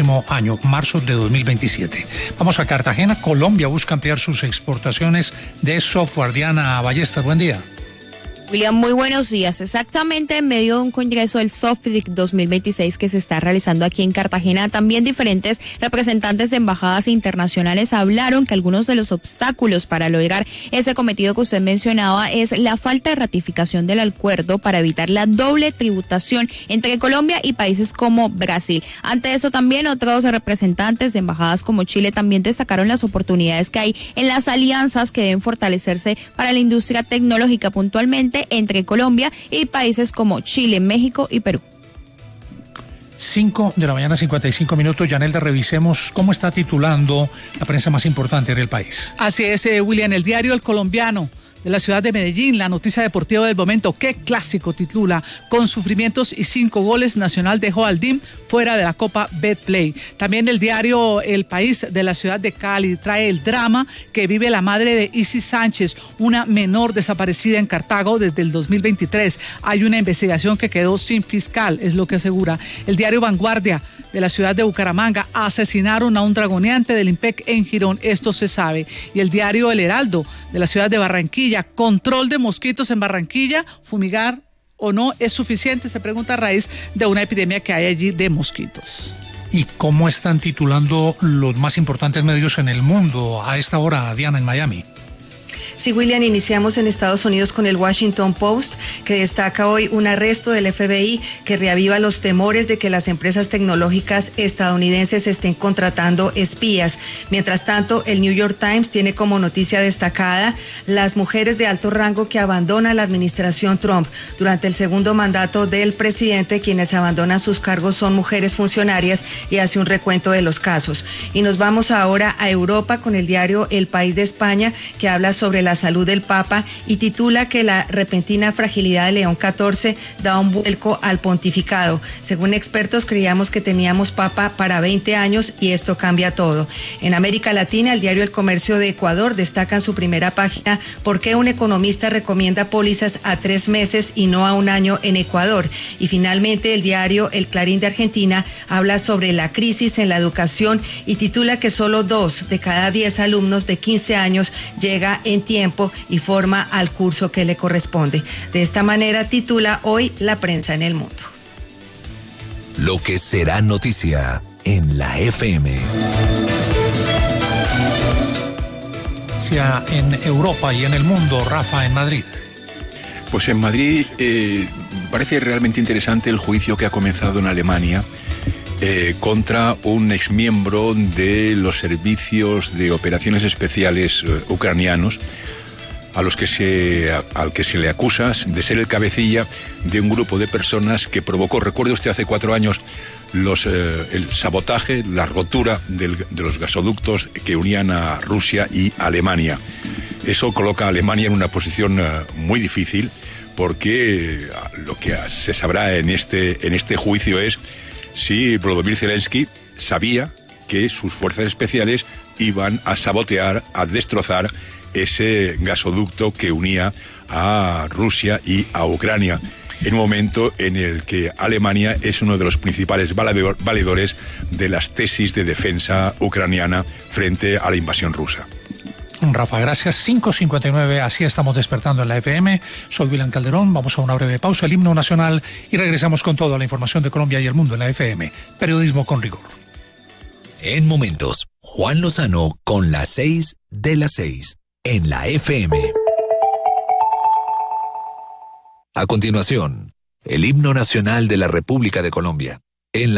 próximo año, marzo de 2027. Vamos a Cartagena. Colombia busca ampliar sus exportaciones de software. Diana Ballester, buen día. William, muy buenos días. Exactamente en medio de un congreso del SOFDIC 2026 que se está realizando aquí en Cartagena, también diferentes representantes de embajadas internacionales hablaron que algunos de los obstáculos para lograr ese cometido que usted mencionaba es la falta de ratificación del acuerdo para evitar la doble tributación entre Colombia y países como Brasil. Ante eso también otros representantes de embajadas como Chile también destacaron las oportunidades que hay en las alianzas que deben fortalecerse para la industria tecnológica, puntualmente entre Colombia y países como Chile, México y Perú. 5 de la mañana, 55 minutos. Yanelda, revisemos cómo está titulando la prensa más importante del país. Así es, William, el diario El Colombiano de la ciudad de Medellín, la noticia deportiva del momento, qué clásico, titula: con sufrimientos y 5 goles, Nacional dejó al DIM fuera de la Copa Betplay. También el diario El País de la ciudad de Cali trae el drama que vive la madre de Isis Sánchez, una menor desaparecida en Cartago desde el 2023. Hay una investigación que quedó sin fiscal, es lo que asegura. El diario Vanguardia de la ciudad de Bucaramanga: asesinaron a un dragoneante del IMPEC en Girón, esto se sabe. Y el diario El Heraldo de la ciudad de Barranquilla: control de mosquitos en Barranquilla, fumigar o no es suficiente, se pregunta a raíz de una epidemia que hay allí de mosquitos. ¿Y cómo están titulando los más importantes medios en el mundo a esta hora, Diana, en Miami? Sí, William, iniciamos en Estados Unidos con el Washington Post, que destaca hoy un arresto del FBI que reaviva los temores de que las empresas tecnológicas estadounidenses estén contratando espías. Mientras tanto, el New York Times tiene como noticia destacada las mujeres de alto rango que abandonan la administración Trump. Durante el segundo mandato del presidente, quienes abandonan sus cargos son mujeres funcionarias, y hace un recuento de los casos. Y nos vamos ahora a Europa con el diario El País de España, que habla sobre la salud del Papa y titula que la repentina fragilidad de León XIV da un vuelco al pontificado. Según expertos, creíamos que teníamos Papa para 20 años y esto cambia todo. En América Latina, el diario El Comercio de Ecuador destaca en su primera página por qué un economista recomienda pólizas a 3 meses y no a 1 año en Ecuador. Y finalmente, el diario El Clarín de Argentina habla sobre la crisis en la educación y titula que solo 2 de cada 10 alumnos de 15 años llega en tiempo y forma al curso que le corresponde. De esta manera titula hoy la prensa en el mundo. Lo que será noticia en la FM. En Europa y en el mundo, Rafa, en Madrid. Pues en Madrid parece realmente interesante el juicio que ha comenzado en Alemania contra un exmiembro de los servicios de operaciones especiales ucranianos, al que se le acusa de ser el cabecilla de un grupo de personas que provocó, recuerde usted, hace 4 años, el sabotaje, la rotura de los gasoductos que unían a Rusia y Alemania. Eso coloca a Alemania en una posición muy difícil, porque lo que se sabrá en este juicio es si Volodymyr Zelensky sabía que sus fuerzas especiales iban a sabotear, a destrozar ese gasoducto que unía a Rusia y a Ucrania, en un momento en el que Alemania es uno de los principales valedores de las tesis de defensa ucraniana frente a la invasión rusa. Rafa, gracias. 5:59, así estamos despertando en la FM. Soy William Calderón, vamos a una breve pausa, el himno nacional, y regresamos con toda la información de Colombia y el mundo en la FM. Periodismo con rigor. En momentos, Juan Lozano con las 6 de las 6 en la FM. A continuación, el himno nacional de la República de Colombia en la